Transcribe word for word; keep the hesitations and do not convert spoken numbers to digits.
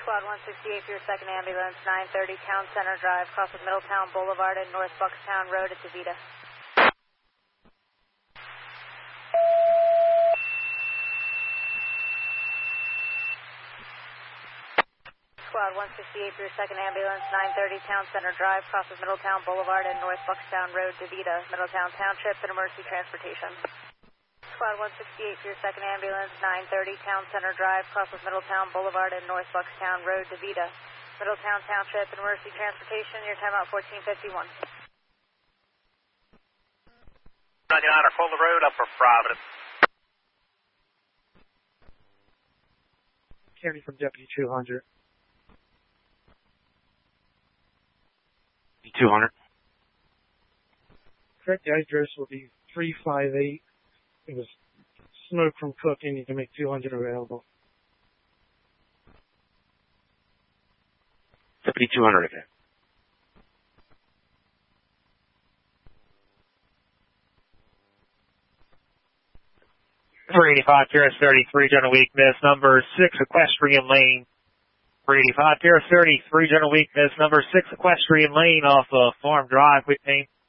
Squad one sixty-eight for your second ambulance, nine thirty Town Center Drive, cross of Middletown Boulevard and North Buckstown Road at DeVita. Squad one sixty-eight for your second ambulance, nine thirty Town Center Drive, cross of Middletown Boulevard and North Buckstown Road, DeVita, Middletown Township, and Emergency Transportation. Squad one sixty-eight for your second ambulance, nine thirty Town Center Drive, cross of Middletown Boulevard and North Buckstown Road, DeVita, Middletown Township, and Emergency Transportation. Your timeout fourteen fifty-one. ninety-nine or Fuller Road, Upper Providence. County from Deputy two hundred. two hundred. Correct address will be three five eight. It was smoke from cooking. You can make two hundred available. Deputy two hundred again. three eighty-five, P R S thirty-three, general weakness, number six, Equestrian Lane. three eighty-five, P R S thirty-three, general weakness, number six, Equestrian Lane off of Farm Drive, Whitney.